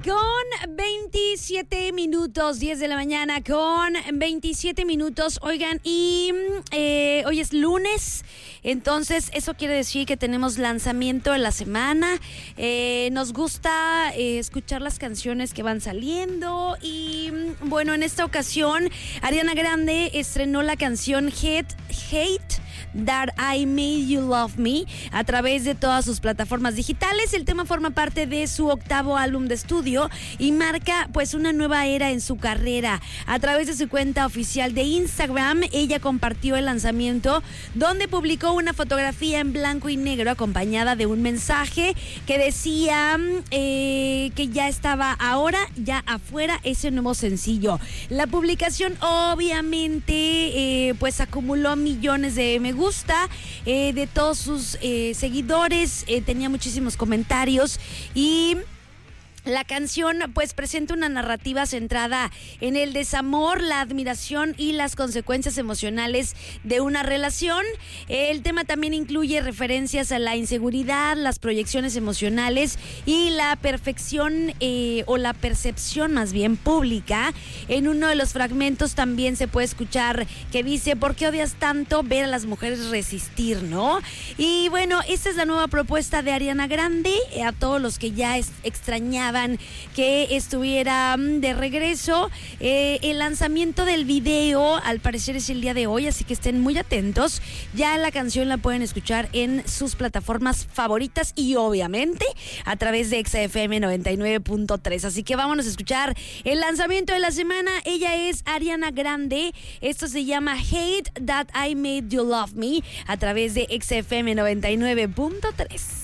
con 27 minutos, 10 de la mañana con 27 minutos. Oigan, y hoy es lunes, entonces eso quiere decir que tenemos lanzamiento de la semana. Nos gusta escuchar las canciones que van saliendo y bueno, en esta ocasión Ariana Grande estrenó la canción Hate That I Made You Love Me a través de todas sus plataformas digitales. El tema forma parte de su octavo álbum de estudio y marca pues una nueva era en su carrera. A través de su cuenta oficial de Instagram, ella compartió el lanzamiento, donde publicó una fotografía en blanco y negro acompañada de un mensaje que decía que ya estaba ahora ya afuera ese nuevo sencillo. La publicación obviamente pues acumuló millones de me gusta de todos sus seguidores, tenía muchísimos comentarios y la canción pues presenta una narrativa centrada en el desamor, la admiración y las consecuencias emocionales de una relación. El tema también incluye referencias a la inseguridad, las proyecciones emocionales y la perfección o la percepción más bien pública. En uno de los fragmentos también se puede escuchar que dice: ¿por qué odias tanto ver a las mujeres resistir, no? Y bueno, esta es la nueva propuesta de Ariana Grande. A todos los que ya extrañaban que estuviera de regreso, el lanzamiento del video al parecer es el día de hoy, así que estén muy atentos. Ya la canción la pueden escuchar en sus plataformas favoritas y obviamente a través de XFM 99.3, así que vámonos a escuchar el lanzamiento de la semana. Ella es Ariana Grande, esto se llama Hate That I Made You Love Me a través de XFM 99.3.